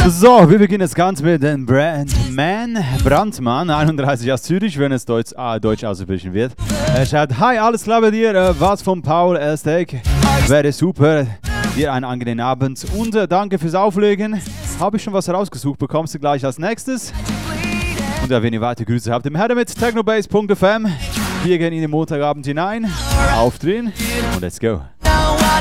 So, wir beginnen das Ganze mit dem Brandmann, 31 aus Zürich, wenn es Deutsch aussprechen wird. Er schreibt, hi, alles klar bei dir, was von Paul Elstek? Wäre super, dir einen angenehmen Abend und danke fürs Auflegen. Habe ich schon was rausgesucht, bekommst du gleich als nächstes. Und wenn ihr weitere Grüße habt, im Herr mit technobase.fm. Wir gehen in den Montagabend hinein, aufdrehen und let's go.